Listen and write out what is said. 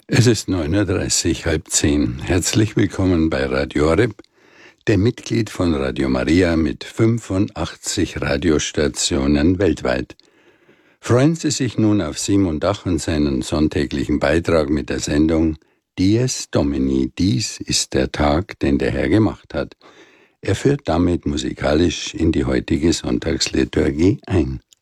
Es ist 9:30 Uhr, halb 10. Herzlich willkommen bei Radio Horeb, dem Mitglied von Radio Maria mit 85 Radiostationen weltweit. Freuen Sie sich nun auf Simon Dach und seinen sonntäglichen Beitrag mit der Sendung Dies Domini, dies ist der Tag, den der Herr gemacht hat. Er führt damit musikalisch in die heutige Sonntagsliturgie ein.